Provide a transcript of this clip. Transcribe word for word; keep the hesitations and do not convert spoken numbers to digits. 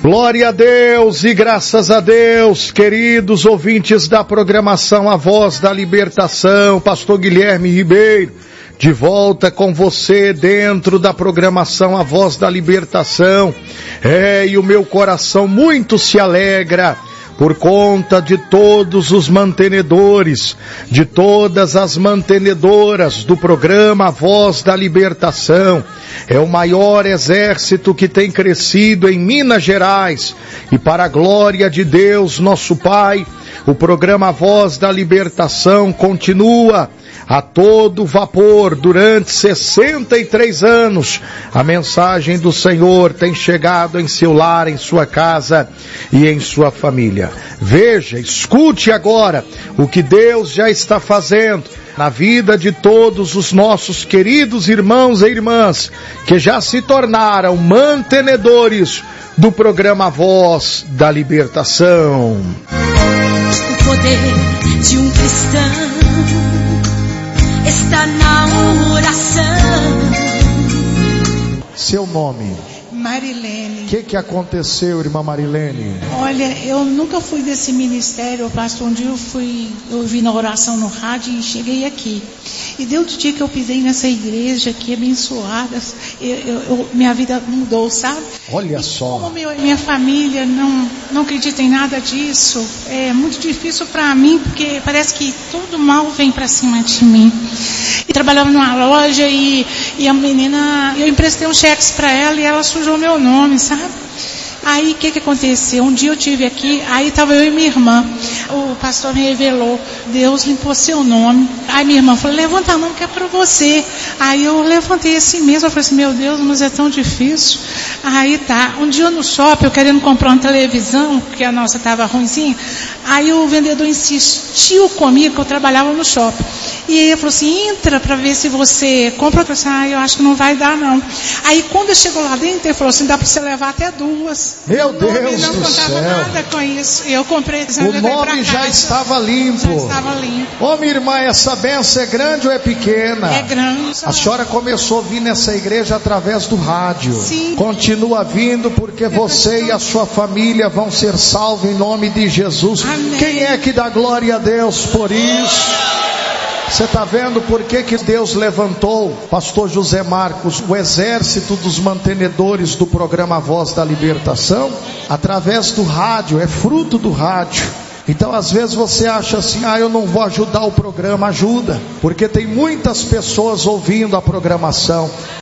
Glória a Deus e graças a Deus, queridos ouvintes da programação A Voz da Libertação, Pastor Guilherme Ribeiro, de volta com você dentro da programação A Voz da Libertação. É, e o meu coração muito se alegra por conta de todos os mantenedores, de todas as mantenedoras do programa A Voz da Libertação. É o maior exército que tem crescido em Minas Gerais. E para a glória de Deus, nosso Pai, o programa A Voz da Libertação continua a todo vapor durante sessenta e três anos. A mensagem do Senhor tem chegado em seu lar, em sua casa e em sua família. Veja, escute agora o que Deus já está fazendo na vida de todos os nossos queridos irmãos e irmãs que já se tornaram mantenedores do programa A Voz da Libertação. O poder de um cristão está na oração. Seu nome? Marilene. O que que aconteceu, irmã Marilene? Olha, eu nunca fui desse ministério, pastor. Um dia eu fui, eu vi na oração no rádio e cheguei aqui. E desde o dia que eu pisei nessa igreja aqui, abençoada, eu, eu, eu, minha vida mudou, sabe? Olha e só. Como meu, minha família não, não acredita em nada disso, é muito difícil para mim, porque parece que todo mal vem para cima de mim. E trabalhava numa loja e, e a menina, eu emprestei uns cheques para ela e ela sujou meu nome, sabe? Aí o que que aconteceu? Um dia eu tive aqui, aí estava eu e minha irmã. O pastor me revelou, Deus limpou seu nome. Aí minha irmã falou, levanta a mão que é para você. Aí eu levantei assim mesmo, eu falei assim, meu Deus, mas é tão difícil. Aí tá, um dia no shopping, eu querendo comprar uma televisão, porque a nossa estava ruimzinha. Aí o vendedor insistiu comigo, que eu trabalhava no shopping. E ele falou assim, entra para ver se você compra. Eu falei assim, ah, eu acho que não vai dar não. Aí quando eu chegou lá dentro, ele falou assim, dá para você levar até duas. Meu Deus do céu. Não contava nada com isso. E eu comprei. O nome já estava limpo. Já estava limpo. Ô minha irmã, essa benção é grande ou é pequena? É grande. A senhora começou a vir nessa igreja através do rádio. Sim. Continua vindo porque você e a sua família vão ser salvos em nome de Jesus. Amém. Quem é que dá glória a Deus por isso? Você está vendo por que que Deus levantou, pastor José Marcos, o exército dos mantenedores do programa Voz da Libertação? Através do rádio, é fruto do rádio. Então às vezes você acha assim, ah, eu não vou ajudar o programa. Ajuda, porque tem muitas pessoas ouvindo a programação.